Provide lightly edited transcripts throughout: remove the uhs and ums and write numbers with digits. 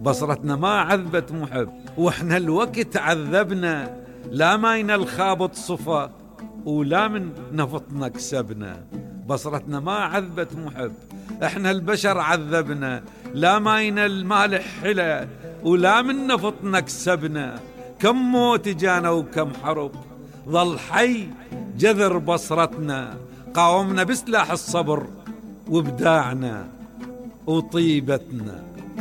بصرتنا ما عذبت محب، واحنا الوقت عذبنا، لا ماينا الخابط صفا ولا من نفطنا كسبنا. بصرتنا ما عذبت محب، احنا البشر عذبنا، لا ماينا المالح حلا ولا من نفطنا كسبنا. كم موت جانا وكم حرب، ظل حي جذر بصرتنا، قاومنا بسلاح الصبر وابداعنا وطيبتنا.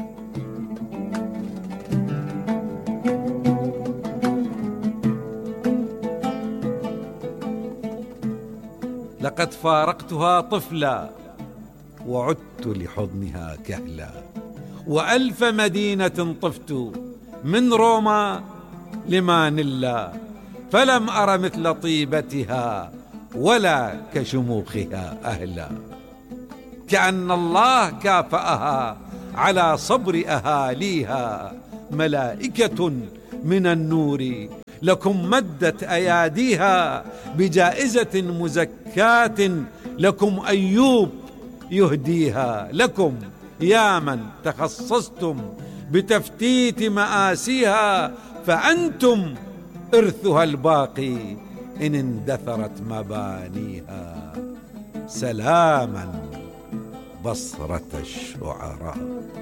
لقد فارقتها طفلا وعدت لحضنها كهلا، وألف مدينة طفت من روما لمانيلا، فلم أر مثل طيبتها ولا كشموخها أهلا. كأن الله كافأها على صبر أهاليها، ملائكة من النور لكم مدت أياديها، بجائزة مزكاة لكم أيوب يهديها. لكم يا من تخصصتم بتفتيت مآسيها، فأنتم إرثها الباقي إن اندثرت مبانيها. سلاما بصرة الشعراء.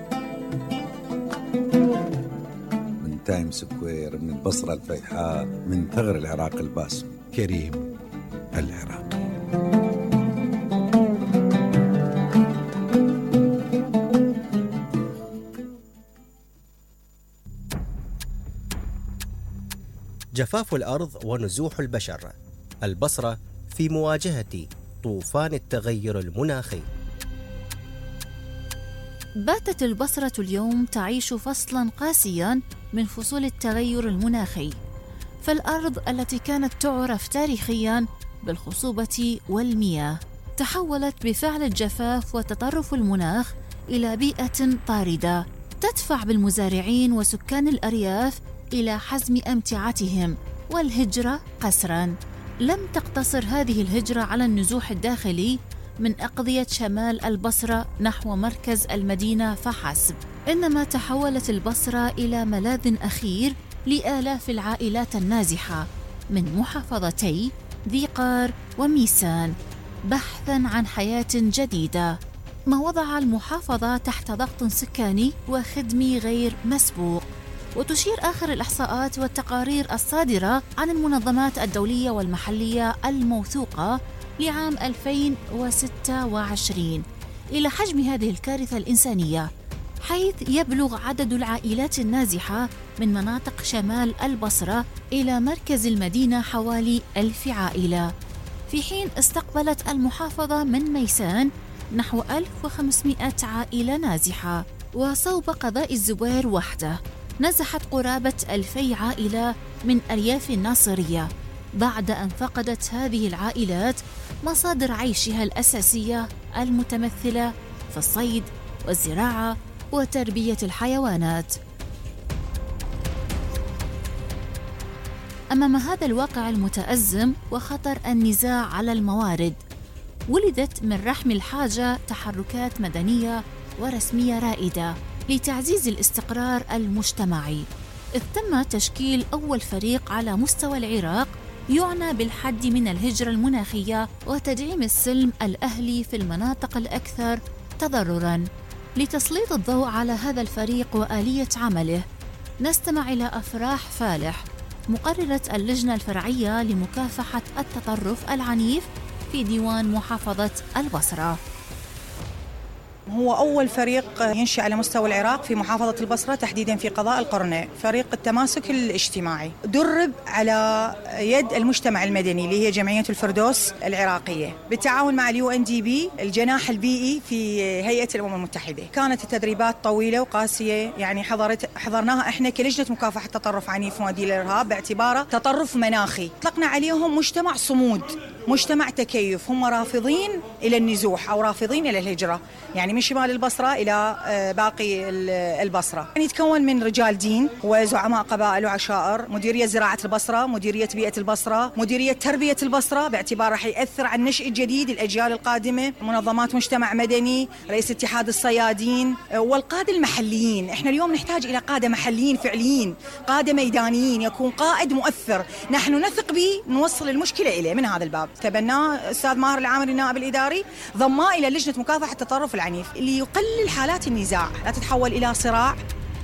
من تايم سكوير، من البصرة الفيحاء، من ثغر العراق الباسم، كريم العراقي. جفاف الأرض ونزوح البشر، البصرة في مواجهة طوفان التغير المناخي. باتت البصرة اليوم تعيش فصلاً قاسياً من فصول التغير المناخي، فالأرض التي كانت تعرف تاريخياً بالخصوبة والمياه تحولت بفعل الجفاف وتطرف المناخ إلى بيئة طاردة تدفع بالمزارعين وسكان الأرياف إلى حزم أمتعتهم والهجرة قسراً. لم تقتصر هذه الهجرة على النزوح الداخلي من أقضية شمال البصرة نحو مركز المدينة فحسب، إنما تحولت البصرة إلى ملاذ أخير لآلاف العائلات النازحة من محافظتي ذي قار وميسان بحثاً عن حياة جديدة، ما وضع المحافظة تحت ضغط سكاني وخدمي غير مسبوق. وتشير آخر الإحصاءات والتقارير الصادرة عن المنظمات الدولية والمحلية الموثوقة لعام 2026 إلى حجم هذه الكارثة الإنسانية، حيث يبلغ عدد العائلات النازحة من مناطق شمال البصرة إلى مركز المدينة حوالي 1000 عائلة، في حين استقبلت المحافظة من ميسان نحو 1500 عائلة نازحة. وصوب قضاء الزوير وحده نزحت قرابة 2000 عائلة من أرياف الناصرية بعد أن فقدت هذه العائلات مصادر عيشها الأساسية المتمثلة في الصيد والزراعة وتربية الحيوانات. أمام هذا الواقع المتأزم وخطر النزاع على الموارد، ولدت من رحم الحاجة تحركات مدنية ورسمية رائدة لتعزيز الاستقرار المجتمعي، إذ تم تشكيل أول فريق على مستوى العراق يعنى بالحد من الهجرة المناخية وتدعيم السلم الأهلي في المناطق الأكثر تضرراً. لتسليط الضوء على هذا الفريق وآلية عمله، نستمع إلى أفراح فالح، مقررة اللجنة الفرعية لمكافحة التطرف العنيف في ديوان محافظة البصرة. هو أول فريق ينشأ على مستوى العراق في محافظة البصرة، تحديداً في قضاء القرنة، فريق التماسك الاجتماعي، درب على يد المجتمع المدني اللي هي جمعية الفردوس العراقية بالتعاون مع UNDP الجناح البيئي في هيئة الأمم المتحدة. كانت التدريبات طويلة وقاسية، يعني حضرناها احنا كلجنة مكافحة التطرف عنيف ومؤدي للإرهاب باعتباره تطرف مناخي. اطلقنا عليهم مجتمع صمود، مجتمع تكيف، هم رافضين إلى النزوح أو رافضين إلى الهجرة، يعني من شمال البصرة إلى باقي البصرة. يعني يتكون من رجال دين وزعماء قبائل وعشائر، مديرية زراعة البصرة، مديرية بيئة البصرة، مديرية تربية البصرة باعتبار راح يأثر على النشء الجديد الأجيال القادمة، منظمات مجتمع مدني، رئيس اتحاد الصيادين والقادة المحليين. احنا اليوم نحتاج إلى قادة محليين فعليين، قادة ميدانيين، يكون قائد مؤثر نحن نثق به نوصل المشكلة إليه. من هذا الباب تبناه أستاذ ماهر العامري النائب الإداري، ضماه إلى لجنة مكافحة التطرف العنيف اللي يقلل حالات النزاع لا تتحول إلى صراع.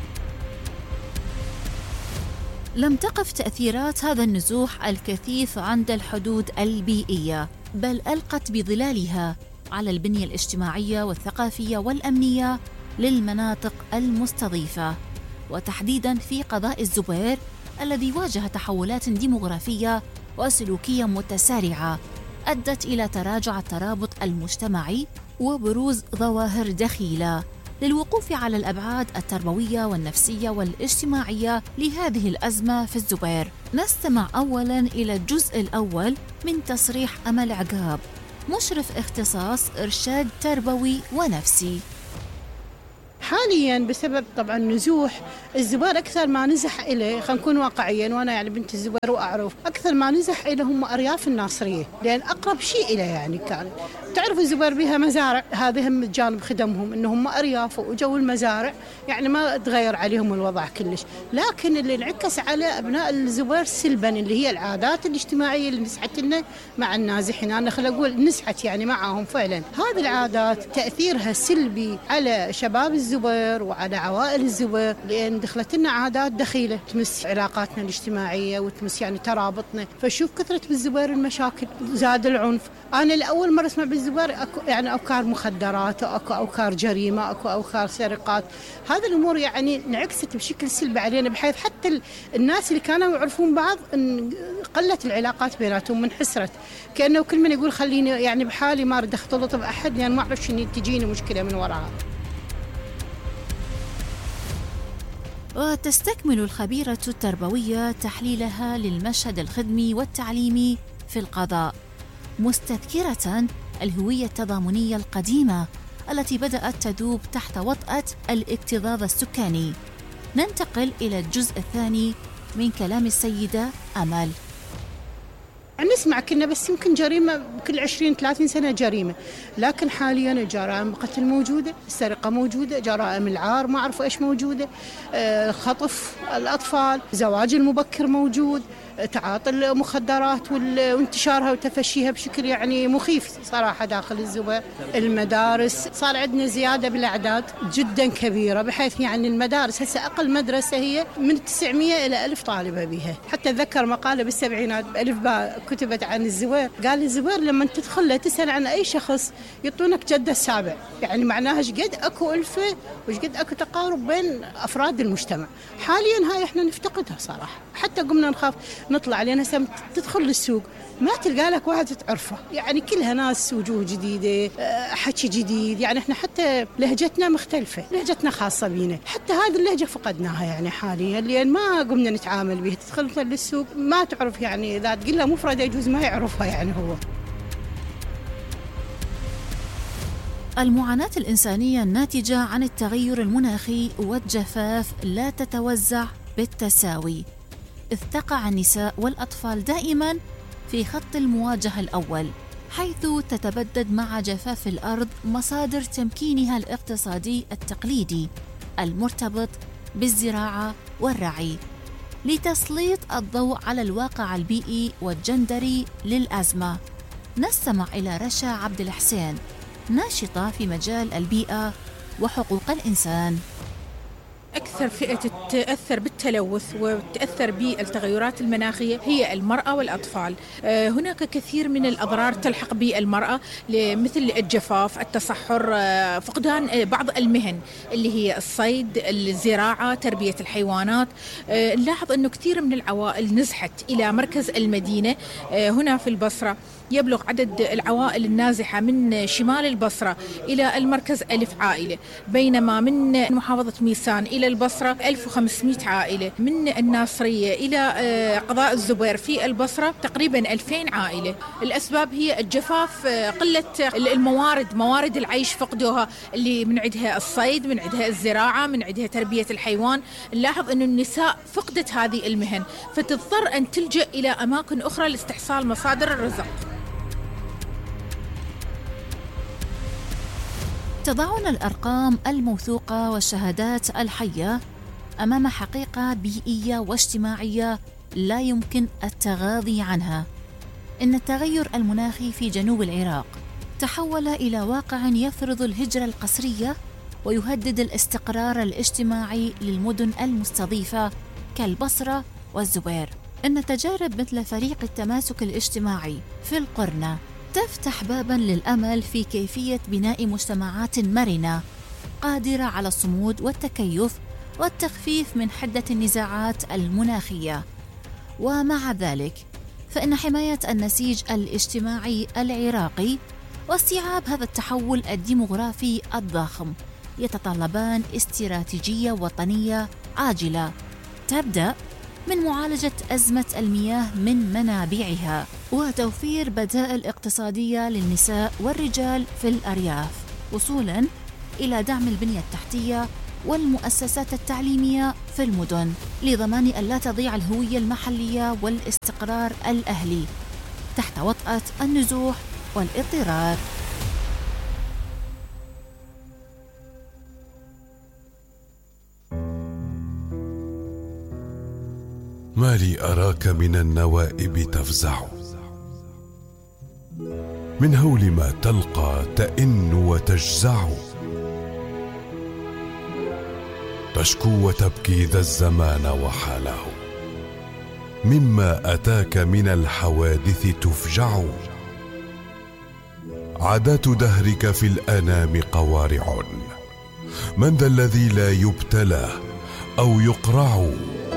لم تقف تأثيرات هذا النزوح الكثيف عند الحدود البيئية، بل ألقت بظلالها على البنية الاجتماعية والثقافية والأمنية للمناطق المستضيفة، وتحديداً في قضاء الزبير الذي واجه تحولات ديموغرافية وسلوكية متسارعة أدت إلى تراجع الترابط المجتمعي وبروز ظواهر دخيلة. للوقوف على الأبعاد التربوية والنفسية والاجتماعية لهذه الأزمة في الزبير، نستمع أولاً إلى الجزء الأول من تصريح أمل عقاب، مشرف اختصاص إرشاد تربوي ونفسي. حاليا بسبب طبعا نزوح الزبير أكثر ما نزح إليه، خلينا نكون واقعيين، وأنا يعني بنت الزبير وأعرف أكثر ما نزح إليه هم أرياف الناصرية، لأن أقرب شيء إليه. يعني كان تعرف الزبير بها مزارع، هذه هم جانب خدمهم إنهم أرياف وجو المزارع، يعني ما تغير عليهم الوضع كلش. لكن اللي انعكس على أبناء الزبير سلبا اللي هي العادات الاجتماعية اللي نزحت لنا مع النازحين. أنا خل أقول نزحت يعني معهم فعلا. هذه العادات تأثيرها سلبي على شباب الزبير وعلى عوائل الزبير، لأن دخلت لنا عادات دخيلة تمس علاقاتنا الاجتماعية وتمس يعني ترابطنا. فشوف كثرة بالزبير المشاكل، زاد العنف. أنا لأول مرة أسمع بالزبير يعني أوكار مخدرات، أو أوكار جريمة، أو أوكار سرقات. هذه الأمور يعني انعكست بشكل سلبي علينا، بحيث حتى الناس اللي كانوا يعرفون بعض قلت العلاقات بيناتهم، منحسرت، كأنه كل من يقول خليني يعني بحالي ما أريد أختلط بأحد لأن يعني ما أعرف شنو تجيني مشكلة من وراها. وتستكمل الخبيرة التربوية تحليلها للمشهد الخدمي والتعليمي في القضاء، مستذكرة الهوية التضامنية القديمة التي بدأت تذوب تحت وطأة الاكتظاظ السكاني. ننتقل إلى الجزء الثاني من كلام السيدة أمل. نسمع كنا بس يمكن جريمة كل 20-30 سنة جريمة، لكن حاليا الجرائم القتل موجودة، السرقة موجودة، جرائم العار ما أعرف إيش موجودة، خطف الأطفال، زواج المبكر موجود، تعاطي المخدرات وانتشارها وتفشيها بشكل يعني مخيف صراحة داخل الزبير. المدارس صار عندنا زيادة بالأعداد جدا كبيرة، بحيث يعني المدارس هسه أقل مدرسة هي من 900 إلى 1000 طالبة بها. حتى أتذكر مقالة بالسبعينات بألف باء كتبت عن الزبير، قال الزبير لما تدخل له تسأل عن أي شخص يعطونك جدة السابع، يعني معناها شقد أكو ألفة وشقد أكو تقارب بين أفراد المجتمع. حاليا هاي إحنا نفتقدها صراحة، حتى قمنا نخاف نطلع لأن هسه تدخل للسوق ما تلقى لك واحد تعرفه، يعني كلها ناس وجوه جديدة، حكي جديد، يعني احنا حتى لهجتنا مختلفة، لهجتنا خاصة بينا، حتى هذه اللهجة فقدناها يعني حاليا، لأن ما قمنا نتعامل بها. تدخل للسوق ما تعرف، يعني إذا تقول له مفردة يجوز ما يعرفها يعني هو. المعاناة الإنسانية الناتجة عن التغير المناخي والجفاف لا تتوزع بالتساوي، إذ تقع النساء والأطفال دائماً في خط المواجهة الأول، حيث تتبدد مع جفاف الأرض مصادر تمكينها الاقتصادي التقليدي المرتبط بالزراعة والرعي. لتسليط الضوء على الواقع البيئي والجندري للأزمة، نستمع إلى رشا عبد الحسين، ناشطة في مجال البيئة وحقوق الإنسان. أكثر فئة تتأثر بالتلوث وتتأثر بالتغيرات المناخية هي المرأة والأطفال. هناك كثير من الأضرار تلحق بالمرأة، مثل الجفاف، التصحر، فقدان بعض المهن اللي هي الصيد، الزراعة، تربية الحيوانات. نلاحظ أنه كثير من العوائل نزحت إلى مركز المدينة. هنا في البصرة يبلغ عدد العوائل النازحة من شمال البصرة إلى المركز 1000 عائلة، بينما من محافظة ميسان إلى البصرة البصرة 1500 عائلة، من الناصرية إلى قضاء الزبير في البصرة تقريبا 2000 عائلة. الأسباب هي الجفاف، قلة الموارد، موارد العيش فقدوها، اللي من عندها الصيد، من عندها الزراعة، من عندها تربية الحيوان. نلاحظ أن النساء فقدت هذه المهن، فتضطر أن تلجأ إلى أماكن أخرى لاستحصال مصادر الرزق. تضعنا الأرقام الموثوقة والشهادات الحية أمام حقيقة بيئية واجتماعية لا يمكن التغاضي عنها. إن التغير المناخي في جنوب العراق تحول إلى واقع يفرض الهجرة القسرية ويهدد الاستقرار الاجتماعي للمدن المستضيفة كالبصرة والزبير. إن تجارب مثل فريق التماسك الاجتماعي في القرنة تفتح باباً للأمل في كيفية بناء مجتمعات مرنة قادرة على الصمود والتكيف والتخفيف من حدة النزاعات المناخية. ومع ذلك فإن حماية النسيج الاجتماعي العراقي واستيعاب هذا التحول الديموغرافي الضخم يتطلبان استراتيجية وطنية عاجلة تبدأ من معالجة أزمة المياه من منابعها وتوفير بدائل اقتصادية للنساء والرجال في الأرياف، وصولاً إلى دعم البنية التحتية والمؤسسات التعليمية في المدن لضمان أن لا تضيع الهوية المحلية والاستقرار الأهلي تحت وطأة النزوح والاضطرار. ما لي أراك من النوائب تفزع، من هول ما تلقى تئن وتجزع، تشكو وتبكي ذا الزمان وحاله، مما أتاك من الحوادث تفجع. عادات دهرك في الأنام قوارع، من ذا الذي لا يبتلى أو يقرع؟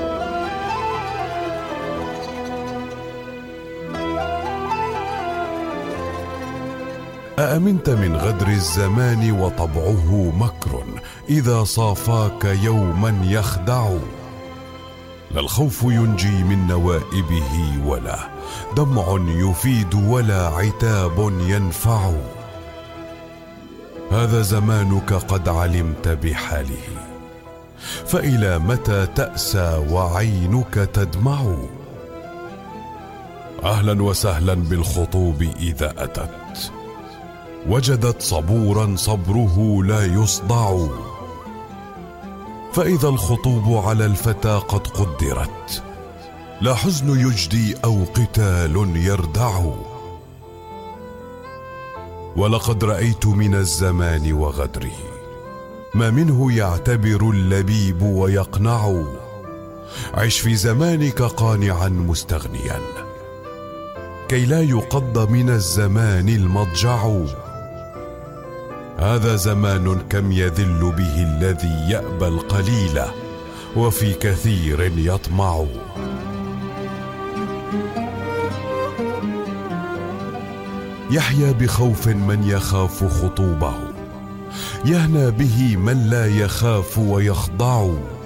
أأمنت من غدر الزمان وطبعه مكر، إذا صافاك يوما يخدع. لا الخوف ينجي من نوائبه، ولا دمع يفيد، ولا عتاب ينفع. هذا زمانك قد علمت بحاله، فإلى متى تأسى وعينك تدمع؟ أهلا وسهلا بالخطوب إذا أتت، وجدت صبورا صبره لا يصدع. فإذا الخطوب على الفتى قد قدرت، لا حزن يجدي أو قتال يردع. ولقد رأيت من الزمان وغدره ما منه يعتبر اللبيب ويقنع. عش في زمانك قانعا مستغنيا، كي لا يقض من الزمان المضجع. هذا زمان كم يذل به الذي يأبى القليل، وفي كثير يطمع. يحيا بخوف من يخاف خطوبه، يهنى به من لا يخاف ويخضع.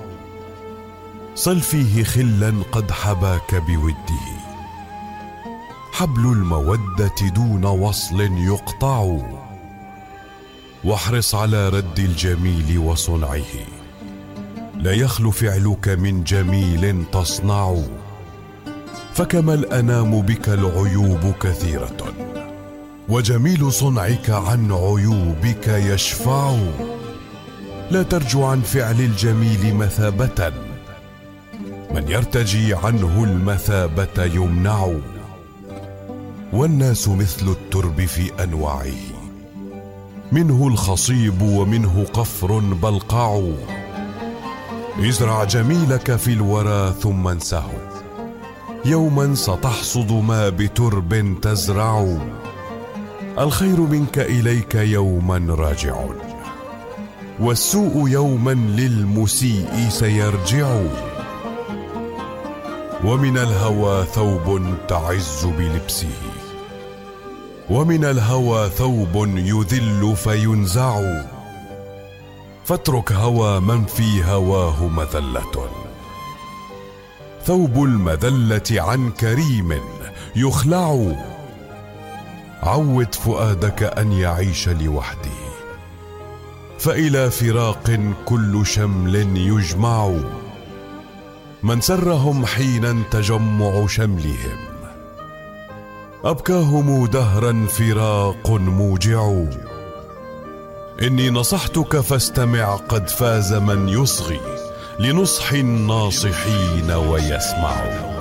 صل فيه خلا قد حباك بوده، حبل المودة دون وصل يقطع. واحرص على رد الجميل وصنعه، لا يخل فعلك من جميل تصنع. فكما الأنام بك العيوب كثيرة، وجميل صنعك عن عيوبك يشفع. لا ترجو عن فعل الجميل مثابة، من يرتجي عنه المثابة يمنع. والناس مثل الترب في أنواعه، منه الخصيب ومنه قفر بلقع. ازرع جميلك في الورى ثم انسه، يوما ستحصد ما بترب تزرع. الخير منك إليك يوما راجع، والسوء يوما للمسيء سيرجع. ومن الهوى ثوب تعز بلبسه، ومن الهوى ثوب يذل فينزع. فاترك هوى من في هواه مذلة. ثوب المذلة عن كريم يخلع. عود فؤادك أن يعيش لوحده، فإلى فراق كل شمل يجمع. من سرهم حينا تجمع شملهم، أبكاهم دهرا فراق موجع. إني نصحتك فاستمع، قد فاز من يصغي لنصح الناصحين ويسمع.